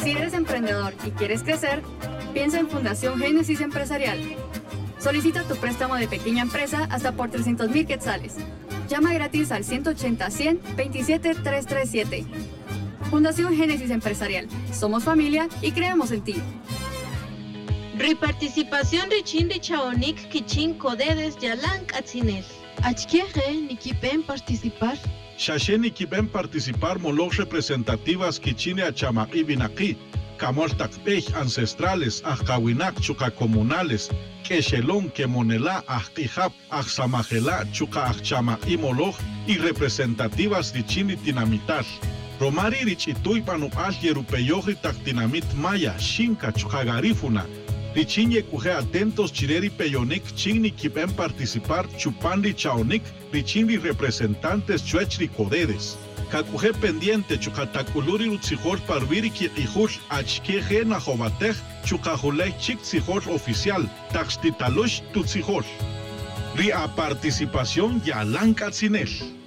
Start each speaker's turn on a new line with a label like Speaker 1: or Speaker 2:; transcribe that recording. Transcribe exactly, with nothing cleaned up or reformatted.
Speaker 1: Si eres emprendedor y quieres crecer, piensa en Fundación Génesis Empresarial. Solicita tu préstamo de pequeña empresa hasta por trescientos mil quetzales. Llama gratis al ciento ochenta, cien, veintisiete, trescientos treinta y siete. Fundación Génesis Empresarial. Somos familia y creemos en ti.
Speaker 2: Reparticipación Richin Richaonik Kichin Codedes Yalank Atzinel.
Speaker 3: Achqueje Nikipen participar.
Speaker 4: Shashe Nikipen participar molos representativas Kichine Achamaki Binaki. Camol Takpej ancestrales, Ajkawinak Chuka comunales, Keshelon Kemonela, Ajkijap, Ajsamajela, Chuka Ajchama y Moloch y representativas de Chini Tinamital. Romari Richitui Panual Yerupeyoji Taktinamit Maya, Shinka Chukagarifuna. Richinye Kuje atentos Chireri Peyonik, Chini Kipen participar, Chupandi Chaonik, Richini representantes Chuechri Codedes. Kakuje pendiente chukatakuluri utzijol parviri kiijul achkeje najovatej chukajulej chiktzijol oficial taxtitalush tutzijol. Ria participación yalanka tzinel.